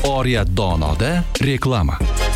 Oriyat Donoda reklama.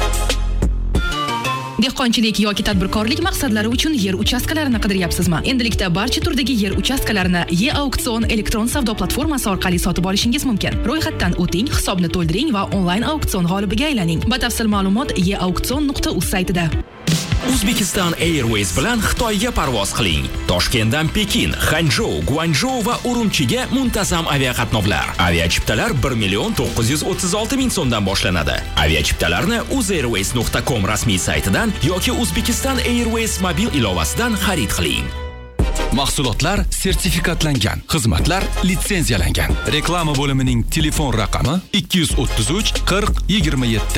Dehqonchilik yoki tadbirkorlik maqsadlari uchun yer uchastkalarini qidiryapsizmi? Endilikda barcha turdagi yer uchastkalarini E-auksion elektron savdo platformasi orqali sotib olishingiz mumkin. Ro'yxatdan o'ting, hisobni to'ldiring va onlayn auksion g'olibiga aylaning. Batafsil ma'lumot eauksion.uz saytida. Uzbekistan Airways bilan Xitoyga parvoz qiling. Toshkentdan Pekin, Xanzhou, Guangzhou va Urumchiga muntazam aviaqatnovlar. Aviachiptalar 1,936,000 so'mdan boshlanadi. Aviachiptalarni uzairways.com rasmiy saytidan yoki Uzbekistan Airways mobil ilovasidan xarid qiling. Mahsulotlar sertifikatlangan, xizmatlar litsenziyalangan. Reklama bo'limining telefon raqami 233 40 27.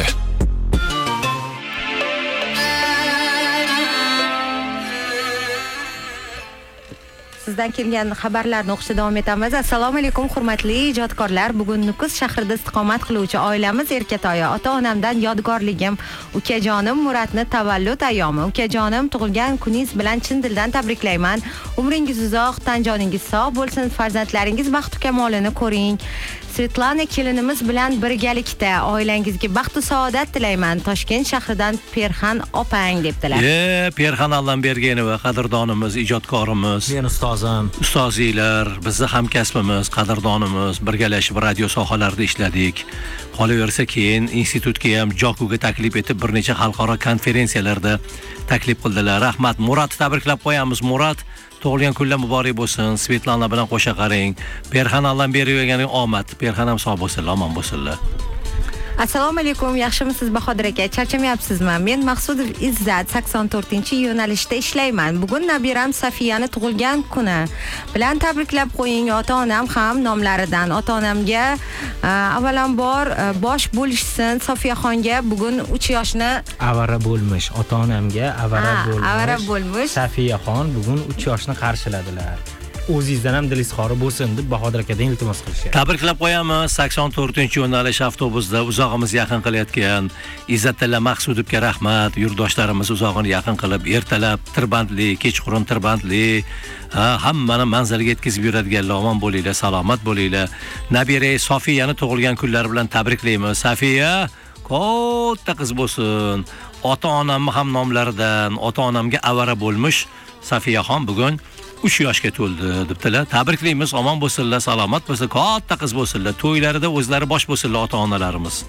Sizdan kelgan xabarlarni o'qishda davom etamiz. Assalomu alaykum hurmatli ijodkorlar. Bugun Nukus shahrida istiqomat qiluvchi oilamiz Erkatoyi ota-onamdan yodgorligim ukajonim Muratni tavallud ayyomi. Ukajonim tug'ilgan kuningiz bilan chin dildan tabriklayman. Umringiz uzoq, tan joningiz sog' bo'lsin, farzandlaringiz baxtu kamolini ko'ring. Svetlana kelinimiz bilan birgalikda oilangizga baxt va saodat tilayman. Toshkent shahridan Perxan opang debdilar. Perxan Allambergenova qadrdonimiz, ijodkorimiz. Men ustozim. Ustozinglar, bizni hamkasbimiz, qadrdonimiz, birgalashib radio sohalarida ishladik. Qolaversa keyin institutga ham Jokuga taklif etib bir necha xalqaro konferensiyalarda taklif qildilar. Rahmat, Murat tabriklab qo'yamiz. Murat tug'ilgan kunlar muborak bo'lsin. Svetlana bilan qo'sha qaring. Perxan Allambergenovaganing omad. Perxan ham sog' bo'lsinlar, omon bo'lsinlar. Assalomu alaykum, yaxshimisiz Bahodir aka? Charchamayapsizmi? Men Maqsudov Izzat 84-yo'nalishda ishlayman. Bugun nabiram Safiyani tug'ilgan kuni bilan tabriklab qo'ying. Ota-onam ham nomlaridan. Ota-onamga avvalambor bosh bo'lishsin. Sofiyaxonga bugun 3 yoshni Avara bo'lmish. Ota-onamga avara bo'lmish. Safiyaxon bugun 3 yoshni qarshiladilar. O'zingizdan ham dil izhori bo'lsin deb Bahodir akadan iltimos qilishyapti. Tabriklab qo'yamiz. 84-yo'nalish avtobusda uzog'imiz yaqin qilayotgan Izzatilla Maqsudovga rahmat. Yurtdoshlarimiz uzog'ini yaqin qilib, ertalab tirbandli, kechqurun tirbandli, hammani manzilga yetkazib yuradiganlar omon bo'linglar, salomat bo'linglar. Nabira Sofiyani tug'ilgan kunlari bilan tabriklaymiz. Safiya katta qiz bo'lsin. Ota-onamni ham nomlaridan, ota-onamga avara bo'lmish Safiyaxon bugun 3 yoshga to'ldi debdilar. Tabriklaymiz, omon bo'lsinlar, salomat bo'lsin, katta qiz bo'lsinlar. To'ylarida o'zlari bosh bo'lsinlar ota-onalarimiz.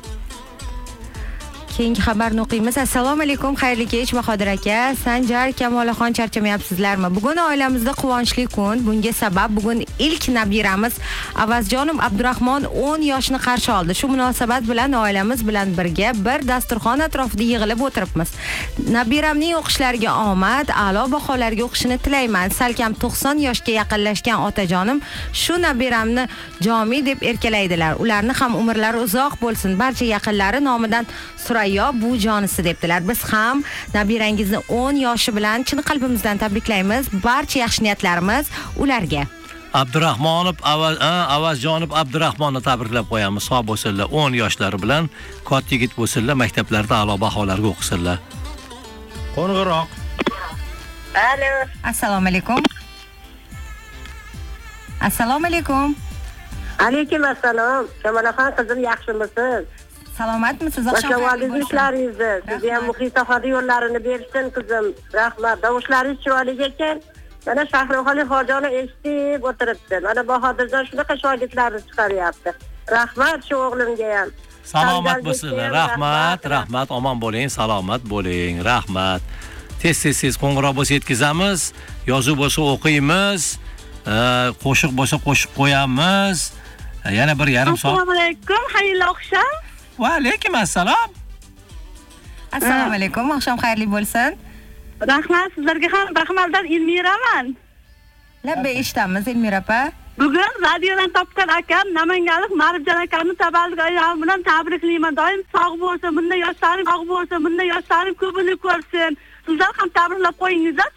Keyingi xabarni o'qiymiz. Assalomu alaykum, xayrli kech Bahodir aka. Sanjar Kamolaxon, charchamayapsizlarmi? Bugun oilamizda quvonchli kun. Bunga sabab bugun ilk nabiramiz Avazjonim Abdurahmon 10 yoshni qarshi oldi. Shu munosabat bilan oilamiz bilan birga bir dasturxon atrofida yig'ilib o'tiribmiz. Nabiramning o'qishlariga omad, a'lo baholarga o'qishini tilayman. Salkam 90 yoshga yaqinlashgan otajonim shu nabiramni Jomi deb erkalaydilar. Ularni ham umrlari uzoq bo'lsin. Barcha yaqinlari nomidan Surayyo bu jonisi debdilar. Biz ham nabirangizni 10 yoshi bilan chin qalbimizdan tabriklaymiz. Barcha yaxshi niyatlarimiz ularga. Abdurahmonov Avazjonov Abdurahmonni tabriklab qo'yamiz. Sog' bo'lsinlar, 10 yoshlari bilan katta yigit bo'lsinlar, maktablarda a'lo baholarga o'qisinlar. Qo'ng'iroq. Alo. Assalomu alaykum. Assalomu alaykum. Alaykum assalom. Kamolaxon qizim, yaxshimisiz? Salomatmisiz? O'sha ishlaringizni, sizga ham muhit sohada yo'llarini bersin qizim. Rahmat. Davoshlaringiz chiroyli ekan. Mana Shahroxon hojoni eshitib o'tiribdi. Mana Bahodirjon shunaqa shogirdlarni chiqaryapti. Rahmat shu o'g'limga ham. Salomat bo'lsinlar. Rahmat, omon bo'ling, salomat bo'ling. Rahmat. Tez qo'ng'iroq bo'lsa yetkazamiz, yozuv bo'lsa o'qiymiz, qo'shiq bo'lsa qo'shib qo'yamiz. Yana bir yarim soat. Assalomu alaykum, xayrli oqshom. Va alaykum assalom. Assalomu alaykum, oqshom xayrli bo'lsin. Rahmat, sizlarga ham Baxmaldan Elmiraman. Labba eshitamiz Elmira opa. Bugun radiodan topgan akam Namanganlik Maribjon akamni tavallud ayyomini bilan tabriklayman. Doim sog' bo'lsin, bunday yoshlaring sog' bo'lsin, bunday yoshlaring ko'pini ko'rsin. Sizlar ham tabriklab qo'yingizlar.